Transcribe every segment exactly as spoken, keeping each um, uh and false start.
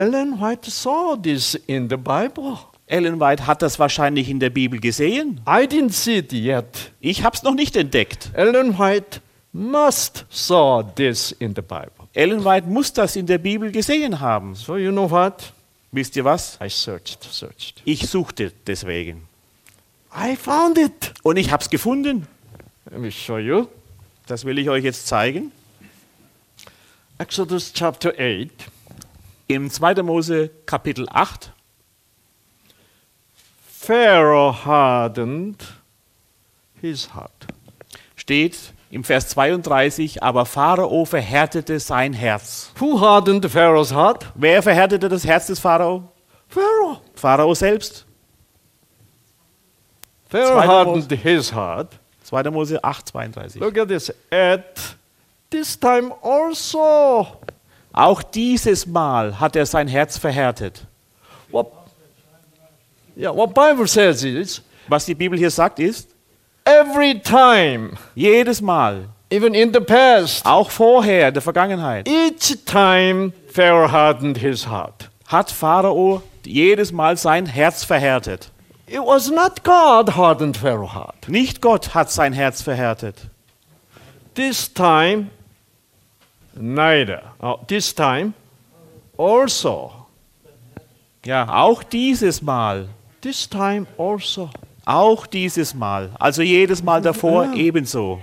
Ellen White saw this in the Bible. Ellen White hat das wahrscheinlich in der Bibel gesehen. I didn't see it yet. Ich habe es noch nicht entdeckt. Ellen White must saw this in the Bible. Ellen White muss das in der Bibel gesehen haben. So you know what? Wisst ihr was? I searched, searched. Ich suchte deswegen. I found it. Und ich habe es gefunden. Let me show you. Das will ich euch jetzt zeigen. Exodus chapter eight. Im zweiten Mose Kapitel acht. Pharaoh hardened his heart. Steht im Vers zweiunddreißig, aber Pharao verhärtete sein Herz. Who hardened Pharaoh's heart? Wer verhärtete das Herz des Pharao? Pharaoh. Pharao selbst. Pharaoh Zweiter hardened his heart. zweiter Mose acht, zweiunddreißig. Look at this. At this time also. Auch dieses Mal hat er sein Herz verhärtet. What? Yeah, what Bible says is Was die Bibel hier sagt ist, every time, jedes Mal, even in the past, auch vorher, in der Vergangenheit, each time Pharaoh hardened his heart. hat Pharao jedes Mal sein Herz verhärtet. It was not God hardened Pharaoh's heart. Nicht Gott hat sein Herz verhärtet. This time, neither. Oh, this time, also. Ja, auch dieses Mal, This time also. auch dieses Mal, also jedes Mal davor Ja. ebenso.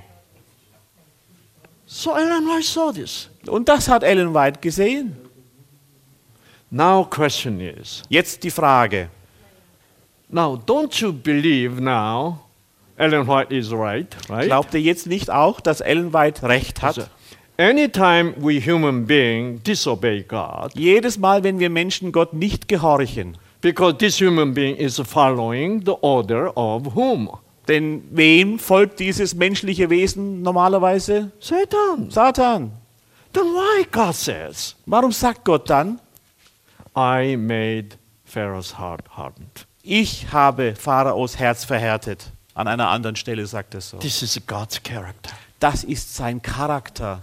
So Ellen White saw this. Und das hat Ellen White gesehen. Now question is, Jetzt die Frage, now don't you believe now Ellen White is right, right? glaubt ihr jetzt nicht auch, dass Ellen White recht So, hat? anytime we human being disobey God, Jedes Mal, wenn wir Menschen Gott nicht gehorchen, because this human being is following the order of whom? denn wem folgt dieses menschliche Wesen normalerweise? Satan. Satan. Then why God says, Warum sagt Gott dann, I made Pharaoh's heart hardened? ich habe Pharaos Herz verhärtet? An einer anderen Stelle sagt er so. This is God's character. Das ist sein Charakter.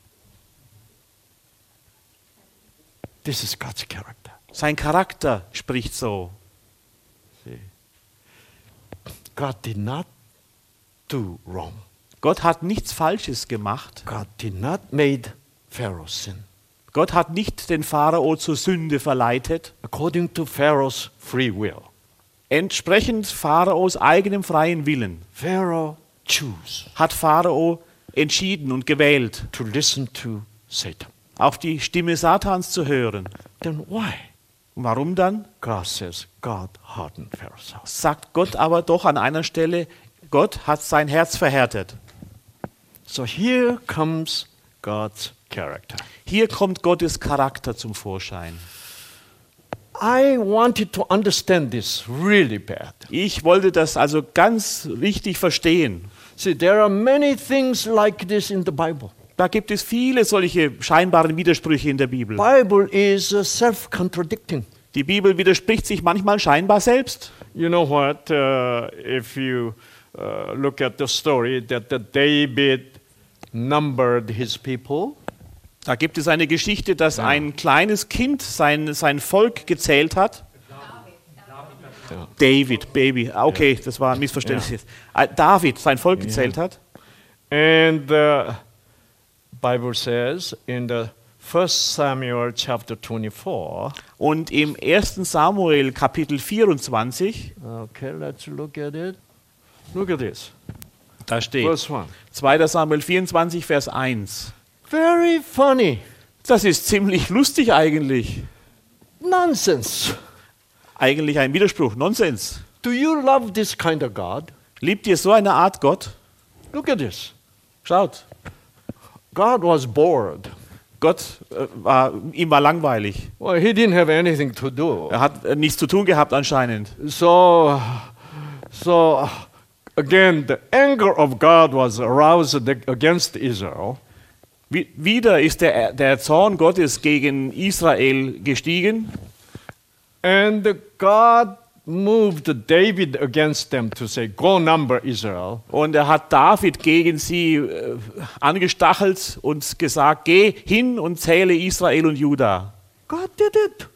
This is God's character. Sein Charakter spricht so. God did not do wrong. Gott hat nichts Falsches gemacht. God did not made Pharaoh sin. Gott hat nicht den Pharao zur Sünde verleitet. According to Pharaoh's free will. Entsprechend Pharaos eigenem freien Willen Pharaoh choose hat Pharao entschieden und gewählt, to listen to Satan. auf die Stimme Satans zu hören. Then why? Und warum dann? God says God hardened Pharaoh's heart. Sagt Gott aber doch an einer Stelle, Gott hat sein Herz verhärtet. So here comes God's character. Hier kommt Gottes Charakter zum Vorschein. I wanted to understand this really bad. Ich wollte das also ganz richtig verstehen. See, there are many things like this in the Bible. Da gibt es viele solche scheinbaren Widersprüche in der Bibel. Bible is uh, self-contradicting. Die Bibel widerspricht sich manchmal scheinbar selbst. You know what? Uh, if you uh, look at the story that the David numbered his people, Da gibt es eine Geschichte, dass ein kleines Kind sein, sein Volk gezählt hat. David, Baby. Okay, das war ein Missverständnis. Äh, David sein Volk gezählt hat. and the Bible says in the First Samuel chapter twenty-four. Und im ersten Samuel Kapitel vierundzwanzig, Okay, let's look at it. Look at this. da steht Verse one. zweiter Samuel vierundzwanzig, Vers eins. Very funny. Das ist ziemlich lustig eigentlich. Nonsense. Eigentlich ein Widerspruch, Nonsens. Do you love this kind of God? Liebt ihr so eine Art Gott? Look at this. Schaut, God was bored. Gott äh, war, ihm war langweilig. Well, he didn't have anything to do. Er hat äh, nichts zu tun gehabt anscheinend. So, so again, the anger of God was aroused against Israel. Wie, wieder ist der, der Zorn Gottes gegen Israel gestiegen. And God moved David against them to say, go number Israel. Und er hat David gegen sie äh, angestachelt und gesagt, geh hin und zähle Israel und Juda. God did it.